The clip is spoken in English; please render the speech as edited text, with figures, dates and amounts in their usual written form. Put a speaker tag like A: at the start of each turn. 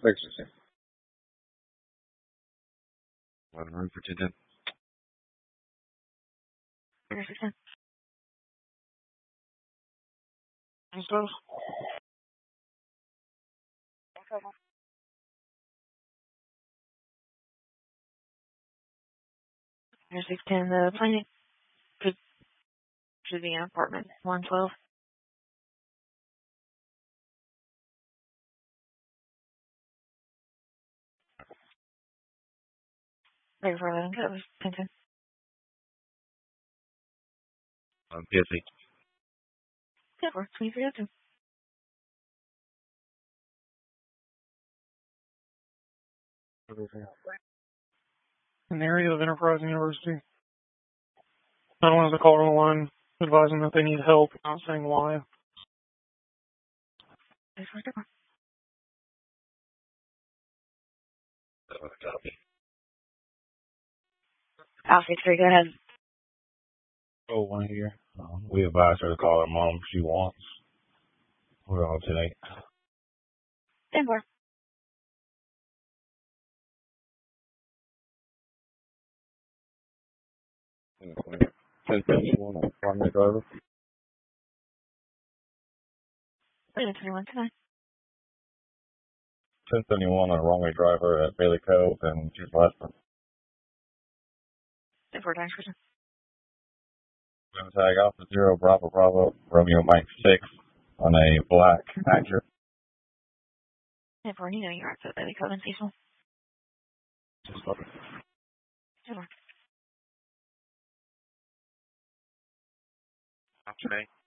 A: Thanks, Sam.
B: One room for 10.
C: There's 10. I'm close. There's 610, the planning to the apartment, 112. There for 11, that was 1010.
B: I'm busy.
C: Yeah, for 2302.
D: In the area of Enterprise University. 911 is a caller on the line advising that they need help, not saying why.
C: There's for 4.
B: Copy.
C: I'll 63, go ahead.
E: Oh, one here. We advise her to call her mom if she wants. We're on today.
C: 10-4.
A: Ten one, primary driver.
C: 21 tonight.
E: 1071 on a wrong-way driver at Bailey Cove and she's left.
C: 10-4, thanks, Kristen.
E: Tag Alpha 0 Bravo Bravo Romeo Mike 6 on a black Acura.
C: 10-4, you know you're at the Bailey Cove and Cecil. 10-4.
B: Today.